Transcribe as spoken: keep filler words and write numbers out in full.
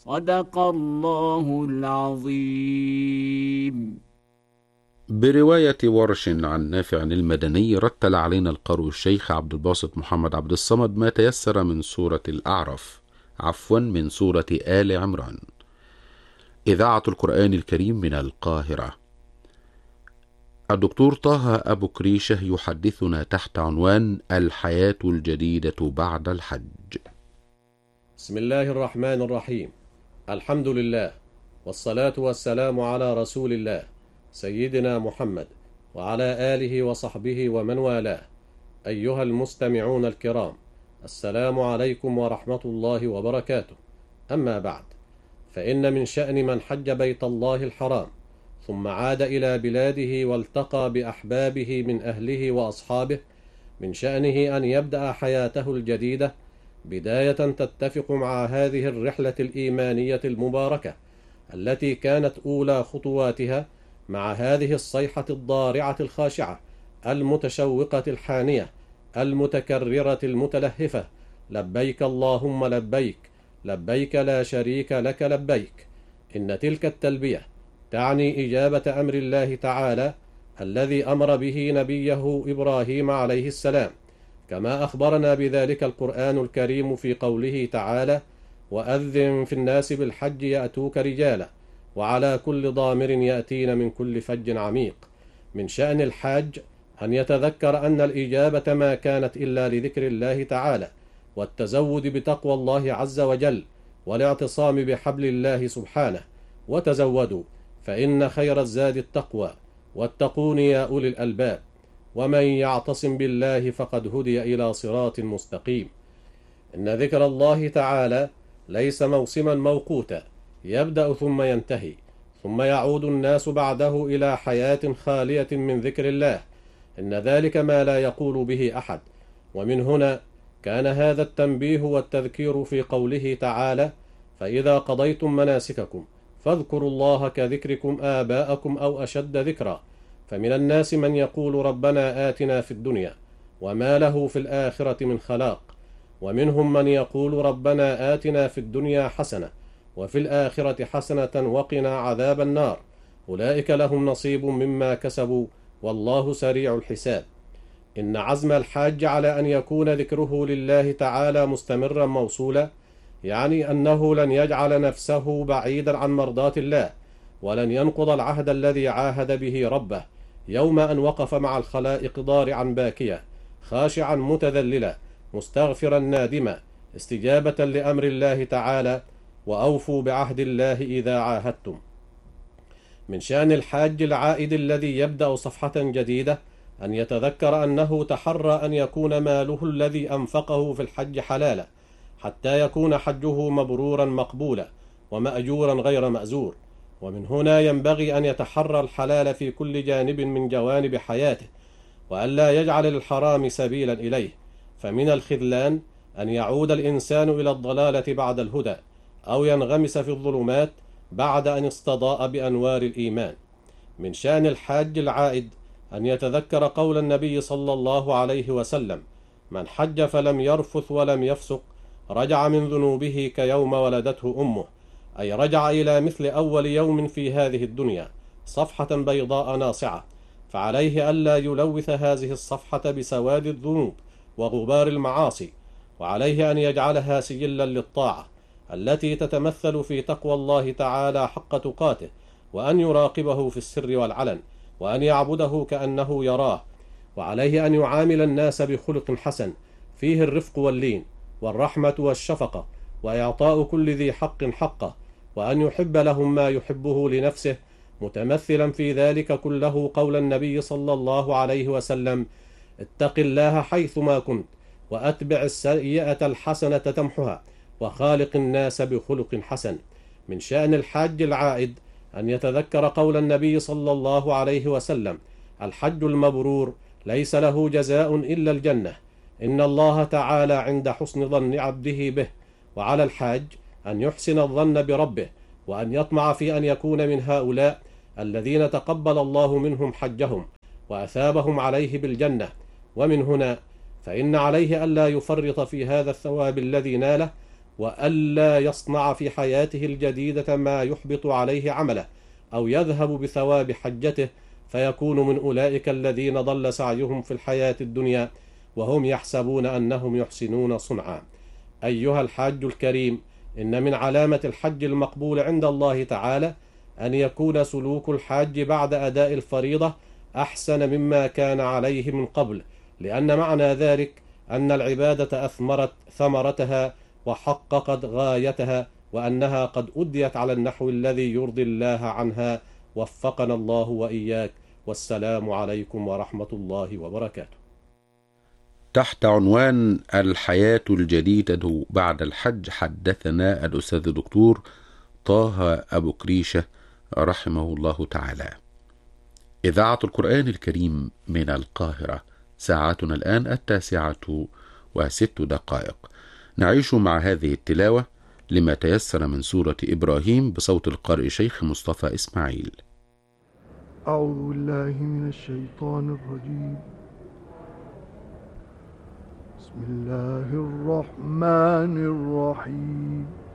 صدق الله العظيم. برواية ورش عن نافع المدني، رتل علينا القارئ الشيخ عبد الباسط محمد عبد الصمد ما تيسر من سورة الأعراف، عفوا من سورة آل عمران. إذاعة القرآن الكريم من القاهرة. الدكتور طه أبو كريشة يحدثنا تحت عنوان الحياة الجديدة بعد الحج. بسم الله الرحمن الرحيم. الحمد لله، والصلاة والسلام على رسول الله سيدنا محمد وعلى آله وصحبه ومن والاه. أيها المستمعون الكرام، السلام عليكم ورحمة الله وبركاته. أما بعد، فإن من شأن من حج بيت الله الحرام ثم عاد إلى بلاده والتقى بأحبابه من أهله وأصحابه، من شأنه أن يبدأ حياته الجديدة بداية تتفق مع هذه الرحلة الإيمانية المباركة التي كانت أولى خطواتها مع هذه الصيحة الضارعة الخاشعة المتشوقة الحانية المتكررة المتلهفة: لبيك اللهم لبيك، لبيك لا شريك لك لبيك. إن تلك التلبية تعني إجابة أمر الله تعالى الذي أمر به نبيه إبراهيم عليه السلام، كما أخبرنا بذلك القرآن الكريم في قوله تعالى: وأذن في الناس بالحج يأتوك رجالا وعلى كل ضامر يأتين من كل فج عميق. من شأن الحاج أن يتذكر أن الإجابة ما كانت إلا لذكر الله تعالى والتزود بتقوى الله عز وجل والاعتصام بحبل الله سبحانه. وتزودوا فإن خير الزاد التقوى، واتقون يا أولي الألباب، ومن يعتصم بالله فقد هدي إلى صراط مستقيم. إن ذكر الله تعالى ليس موسما موقوتا يبدأ ثم ينتهي، ثم يعود الناس بعده إلى حياة خالية من ذكر الله. إن ذلك ما لا يقول به أحد. ومن هنا كان هذا التنبيه والتذكير في قوله تعالى: فإذا قضيتم مناسككم فاذكروا الله كذكركم آباءكم أو أشد ذكرا. فمن الناس من يقول ربنا آتنا في الدنيا وما له في الآخرة من خلاق، ومنهم من يقول ربنا آتنا في الدنيا حسنة وفي الآخرة حسنة وقنا عذاب النار. أولئك لهم نصيب مما كسبوا والله سريع الحساب. إن عزم الحاج على أن يكون ذكره لله تعالى مستمرا موصولا يعني أنه لن يجعل نفسه بعيدا عن مرضاة الله، ولن ينقض العهد الذي عاهد به ربه يوم أن وقف مع الخلائق ضارعا باكيا خاشعا متذللا مستغفرا نادما، استجابة لأمر الله تعالى: وأوفوا بعهد الله إذا عاهدتم. من شأن الحاج العائد الذي يبدأ صفحة جديدة أن يتذكر أنه تحرى أن يكون ماله الذي أنفقه في الحج حلالا، حتى يكون حجه مبرورا مقبولا ومأجورا غير مأزور. ومن هنا ينبغي أن يتحرى الحلال في كل جانب من جوانب حياته، وألا يجعل للحرام سبيلا إليه. فمن الخذلان أن يعود الإنسان إلى الضلالة بعد الهدى، أو ينغمس في الظلمات بعد أن استضاء بأنوار الإيمان. من شأن الحاج العائد أن يتذكر قول النبي صلى الله عليه وسلم: من حج فلم يرفث ولم يفسق رجع من ذنوبه كيوم ولدته أمه، أي رجع إلى مثل أول يوم في هذه الدنيا، صفحة بيضاء ناصعة. فعليه ألا يلوث هذه الصفحة بسواد الذنوب وغبار المعاصي، وعليه أن يجعلها سجلا للطاعة التي تتمثل في تقوى الله تعالى حق تقاته، وأن يراقبه في السر والعلن، وأن يعبده كأنه يراه. وعليه أن يعامل الناس بخلق حسن فيه الرفق واللين والرحمة والشفقة وإعطاء كل ذي حق حقه، وأن يحب لهم ما يحبه لنفسه، متمثلا في ذلك كله قول النبي صلى الله عليه وسلم: اتق الله حيثما كنت وأتبع السيئة الحسنة تمحها وخالق الناس بخلق حسن. من شأن الحاج العائد أن يتذكر قول النبي صلى الله عليه وسلم: الحج المبرور ليس له جزاء إلا الجنة. إن الله تعالى عند حسن ظن عبده به، وعلى الحاج أن يحسن الظن بربه، وأن يطمع في أن يكون من هؤلاء الذين تقبل الله منهم حجهم وأثابهم عليه بالجنة. ومن هنا فإن عليه ألا يفرط في هذا الثواب الذي ناله، وألا يصنع في حياته الجديدة ما يحبط عليه عمله أو يذهب بثواب حجته، فيكون من أولئك الذين ضل سعيهم في الحياة الدنيا وهم يحسبون أنهم يحسنون صنعا. أيها الحاج الكريم، إن من علامة الحج المقبول عند الله تعالى أن يكون سلوك الحاج بعد أداء الفريضة أحسن مما كان عليه من قبل، لأن معنى ذلك أن العبادة أثمرت ثمرتها وحققت غايتها، وأنها قد أديت على النحو الذي يرضي الله عنها. وفقنا الله وإياك، والسلام عليكم ورحمة الله وبركاته. تحت عنوان الحياة الجديدة بعد الحج، حدثنا الأستاذ الدكتور طه أبو كريشة رحمه الله تعالى. إذاعة القرآن الكريم من القاهرة، ساعتنا الآن التاسعة وست دقائق. نعيش مع هذه التلاوة لما تيسر من سورة إبراهيم بصوت القارئ شيخ مصطفى إسماعيل. أعوذ بالله من الشيطان الرجيم. بسم الله الرحمن الرحيم.